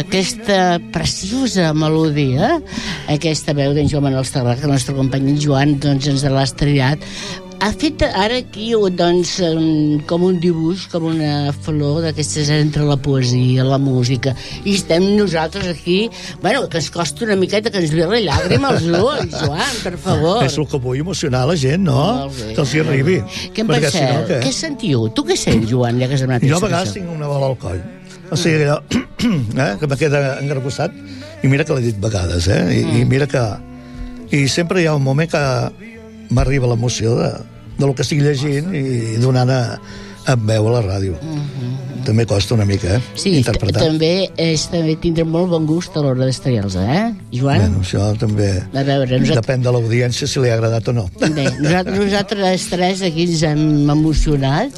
aquesta preciosa melodia, aquesta veu d'en Joan Manuel Serrat, que el nostre company Joan doncs, ens l'ha estrellat. Ha fet ara aquí doncs, com un dibuix, com una flor d'aquestes entre la poesia, la música, i estem nosaltres aquí, bueno, que ens costa una miqueta que ens ve la llàgrima als ulls, Joan, per favor. És el que vull emocionar la gent, no? Que els hi arribi. Què en penseu? Si no, què sentiu? Tu què sents, Joan, ja que has demanat jo a vegades tinc una bola al coll. O sigui, allò, que me queda engargussat, i mira que l'he dit vegades, i mira que... I sempre hi ha un moment que m'arriba l'emoció de lo que estic llegint i donant en veu a la ràdio. També costa una mica, interpretar. També tindrem molt bon gust a l'hora d'estrellar-los, Joan? Bueno, això també depèn de l'audiència si li ha agradat o no. Bé, nosaltres tres aquí ens hem emocionat,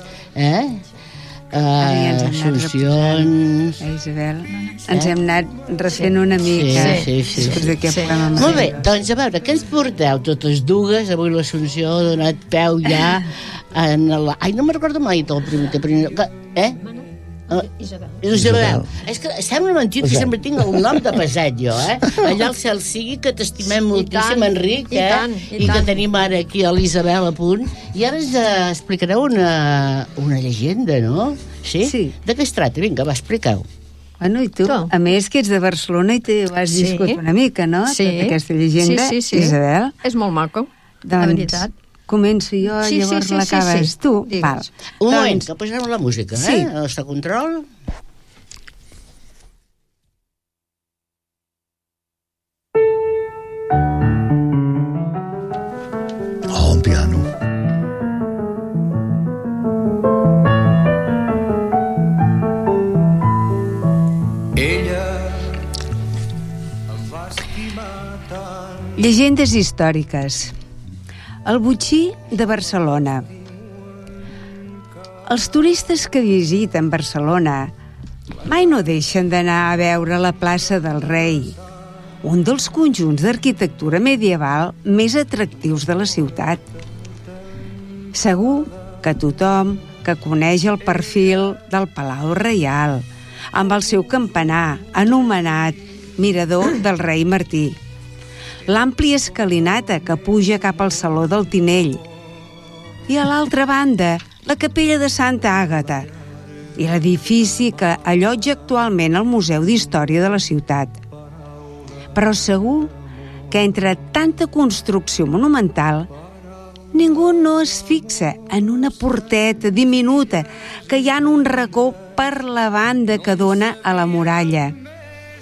Assumpción, Isabel, ens hem anat refent una mica. Sí. Molt bé, doncs a veure, què ens porteu totes dues? Avui l'Assumpció ha donat peu ja en la... Ai, no me'n recordo mai el primer... Isabel. És que sembla mentit que sempre tinc el nom de pesat jo, Allà al cel sigui, que t'estimem moltíssim, Enric, i que tenim ara aquí a l'Isabel a punt, i ara ens explicareu una llegenda, no? Sí? De què es tracta? Vinga, va, expliqueu. Bueno, i tu, a més que ets de Barcelona i ho has viscut una mica, no? Tota aquesta llegenda, Isabel. És molt maco, la veritat. Començo jo, llavors l'acabes tu. Val. Un moment, que posarem la música, el nostre control. Un piano. Llegendes històriques. El botxí de Barcelona. Els turistes que visiten Barcelona mai no deixen d'anar a veure la plaça del Rei, un dels conjunts d'arquitectura medieval més atractius de la ciutat. Segur que tothom que coneix el perfil del Palau Reial, amb el seu campanar anomenat Mirador del Rei Martí, l'àmplia escalinata que puja cap al Saló del Tinell, i a l'altra banda la capella de Santa Àgata i l'edifici que allotja actualment el Museu d'Història de la ciutat. Però segur que entre tanta construcció monumental ningú no es fixa en una porteta diminuta que hi ha en un racó per la banda que dona a la muralla.